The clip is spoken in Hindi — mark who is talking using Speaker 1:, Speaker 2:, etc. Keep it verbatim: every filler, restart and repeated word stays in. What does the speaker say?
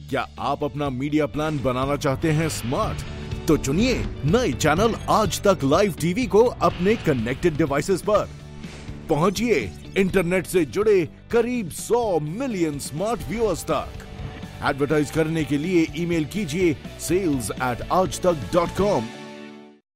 Speaker 1: क्या आप अपना मीडिया प्लान बनाना चाहते हैं स्मार्ट? तो चुनिए नए चैनल आज तक लाइव टीवी को अपने कनेक्टेड डिवाइसेस पर। पहुंचिए इंटरनेट से जुड़े करीब सौ मिलियन स्मार्ट व्यूअर्स तक। एडवर्टाइज करने के लिए ईमेल कीजिए सेल्स एट आज तक डॉट कॉम